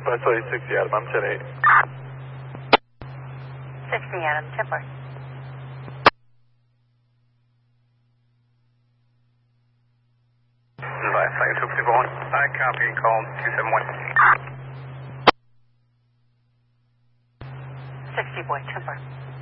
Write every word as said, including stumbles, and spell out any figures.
Wesley, sixty Adam, I'm ten eight. sixty Adam, Tipler. Last second, two fifty one. I copy, call two seven one. sixty boy, Tipler.